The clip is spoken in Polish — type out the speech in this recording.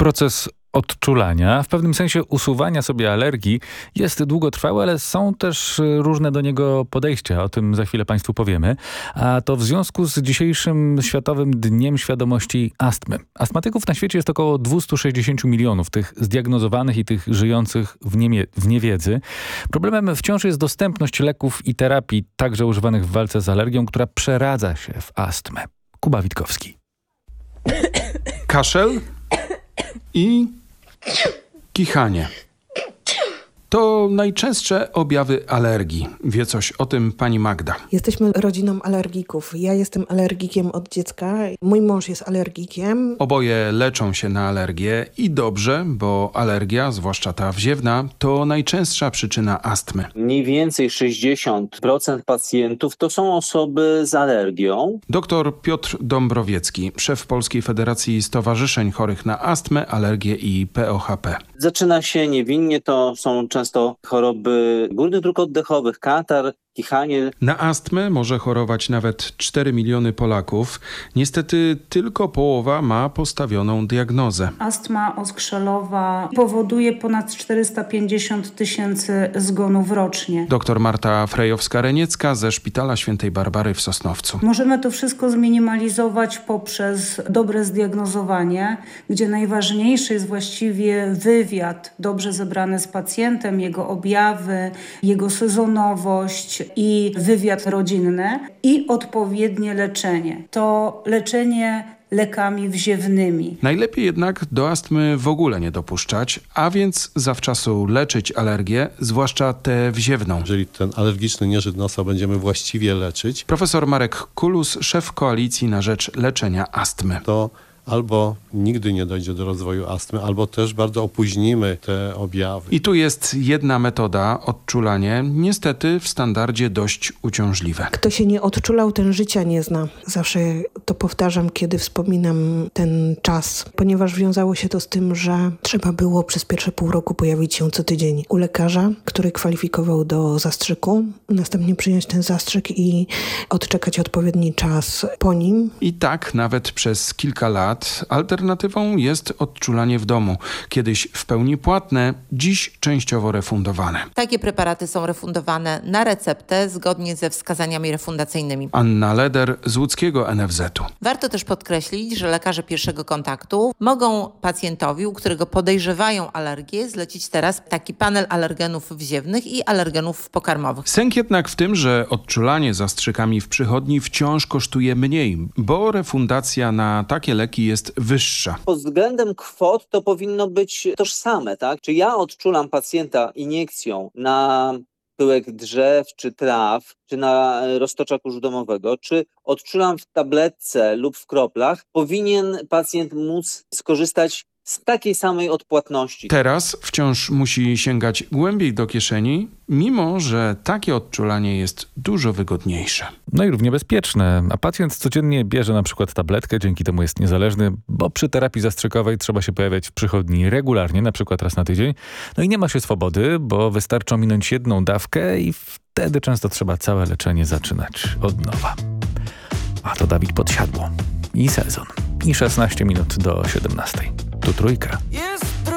Proces odczulania, w pewnym sensie usuwania sobie alergii jest długotrwały, ale są też różne do niego podejścia. O tym za chwilę Państwu powiemy. A to w związku z dzisiejszym Światowym Dniem Świadomości Astmy. Astmatyków na świecie jest około 260 milionów, tych zdiagnozowanych i tych żyjących w niewiedzy. Problemem wciąż jest dostępność leków i terapii, także używanych w walce z alergią, która przeradza się w astmę. Kuba Witkowski. Kaszel i kichanie. To najczęstsze objawy alergii. Wie coś o tym pani Magda. Jesteśmy rodziną alergików. Ja jestem alergikiem od dziecka. Mój mąż jest alergikiem. Oboje leczą się na alergię i dobrze, bo alergia, zwłaszcza ta wziewna, to najczęstsza przyczyna astmy. Mniej więcej 60% pacjentów to są osoby z alergią. Dr Piotr Dąbrowiecki, szef Polskiej Federacji Stowarzyszeń Chorych na Astmę, Alergię i POHP. Zaczyna się niewinnie, to są często choroby górnych dróg oddechowych, katar, kichanie. Na astmę może chorować nawet 4 miliony Polaków. Niestety tylko połowa ma postawioną diagnozę. Astma oskrzelowa powoduje ponad 450 tysięcy zgonów rocznie. Dr Marta Frejowska-Reniecka ze Szpitala Świętej Barbary w Sosnowcu. Możemy to wszystko zminimalizować poprzez dobre zdiagnozowanie, gdzie najważniejszy jest właściwie wywiad dobrze zebrany z pacjentem, jego objawy, jego sezonowość i wywiad rodzinny i odpowiednie leczenie. To leczenie lekami wziewnymi. Najlepiej jednak do astmy w ogóle nie dopuszczać, a więc zawczasu leczyć alergię, zwłaszcza tę wziewną. Jeżeli ten alergiczny nieżyt nosa będziemy właściwie leczyć, Profesor Marek Kulus, szef Koalicji na rzecz leczenia astmy. to albo nigdy nie dojdzie do rozwoju astmy, albo też bardzo opóźnimy te objawy. I tu jest jedna metoda, odczulanie, niestety w standardzie dość uciążliwe. Kto się nie odczulał, ten życia nie zna. Zawsze to powtarzam, kiedy wspominam ten czas, ponieważ wiązało się to z tym, że trzeba było przez pierwsze pół roku pojawić się co tydzień u lekarza, który kwalifikował do zastrzyku, następnie przyjąć ten zastrzyk i odczekać odpowiedni czas po nim. I tak nawet przez kilka lat alternatywą jest odczulanie w domu. Kiedyś w pełni płatne, dziś częściowo refundowane. Takie preparaty są refundowane na receptę zgodnie ze wskazaniami refundacyjnymi. Anna Leder z łódzkiego NFZ-u. Warto też podkreślić, że lekarze pierwszego kontaktu mogą pacjentowi, u którego podejrzewają alergię, zlecić teraz taki panel alergenów wziewnych i alergenów pokarmowych. Sęk jednak w tym, że odczulanie zastrzykami w przychodni wciąż kosztuje mniej, bo refundacja na takie leki jest wyższa. Pod względem kwot to powinno być tożsame, tak? Czy ja odczulam pacjenta iniekcją na pyłek drzew, czy traw, czy na roztocza kurzu domowego, czy odczulam w tabletce lub w kroplach, powinien pacjent móc skorzystać z takiej samej odpłatności. Teraz wciąż musi sięgać głębiej do kieszeni, mimo że takie odczulanie jest dużo wygodniejsze. No i równie bezpieczne. A pacjent codziennie bierze na przykład tabletkę, dzięki temu jest niezależny, bo przy terapii zastrzykowej trzeba się pojawiać w przychodni regularnie, na przykład raz na tydzień. No i nie ma się swobody, bo wystarczy ominąć jedną dawkę i wtedy często trzeba całe leczenie zaczynać od nowa. A to Dawid Podsiadło. I sezon. I 16 minut do 17. Tu Trójka. Jest